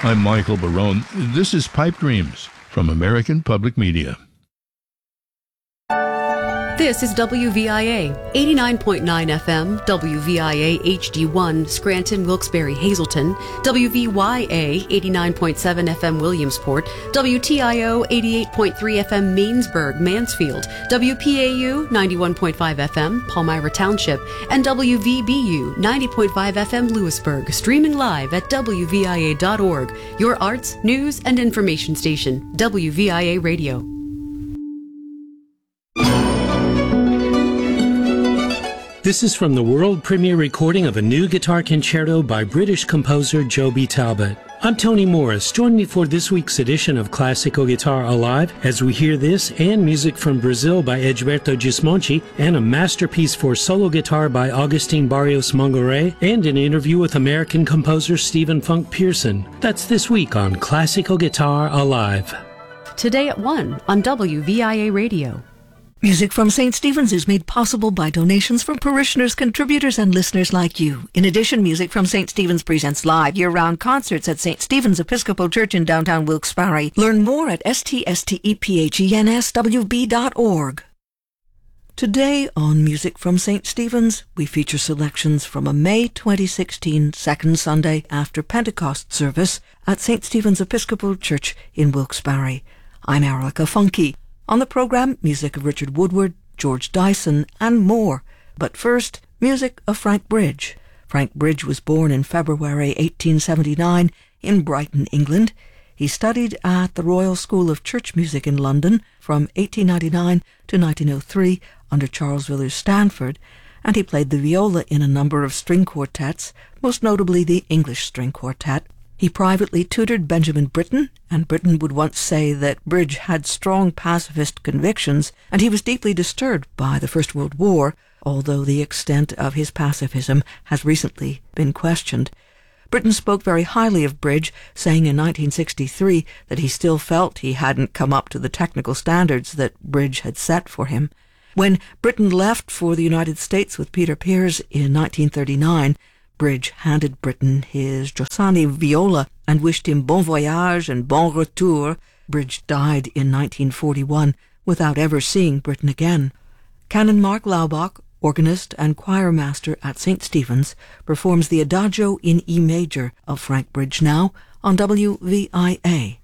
I'm Michael Barone. This is Pipe Dreams from American Public Media. This is WVIA 89.9 FM, WVIA HD1, Scranton, Wilkes-Barre, Hazleton, WVYA 89.7 FM, Williamsport, WTIO 88.3 FM, Mainsburg, Mansfield, WPAU 91.5 FM, Palmyra Township, and WVBU 90.5 FM, Lewisburg, streaming live at WVIA.org, your arts, news, and information station, WVIA Radio. This is from the world premiere recording of a new guitar concerto by British composer Joby Talbot. I'm Tony Morris. Join me for this week's edition of Classical Guitar Alive as we hear this and music from Brazil by Egberto Gismonti and a masterpiece for solo guitar by Agustin Barrios Mongoré and an interview with American composer Stephen Funk Pearson. That's this week on Classical Guitar Alive. Today at 1 on WVIA Radio. Music from St. Stephen's is made possible by donations from parishioners, contributors, and listeners like you. In addition, Music from St. Stephen's presents live year-round concerts at St. Stephen's Episcopal Church in downtown Wilkes-Barre. Learn more at ststephennswb.org. Today on Music from St. Stephen's, we feature selections from a May 2016 second Sunday after Pentecost service at St. Stephen's Episcopal Church in Wilkes-Barre. I'm Erica Funke. On the program, music of Richard Woodward, George Dyson, and more. But first, music of Frank Bridge. Frank Bridge was born in February 1879 in Brighton, England. He studied at the Royal School of Church Music in London from 1899 to 1903 under Charles Villiers Stanford, and he played the viola in a number of string quartets, most notably the English String Quartet. He privately tutored Benjamin Britten, and Britten would once say that Bridge had strong pacifist convictions, and he was deeply disturbed by the First World War, although the extent of his pacifism has recently been questioned. Britten spoke very highly of Bridge, saying in 1963 that he still felt he hadn't come up to the technical standards that Bridge had set for him. When Britten left for the United States with Peter Pears in 1939, Bridge handed Britten his Giussani viola and wished him bon voyage and bon retour. Bridge died in 1941 without ever seeing Britten again. Canon Mark Laubach, organist and choir master at St. Stephen's, performs the Adagio in E major of Frank Bridge now on WVIA.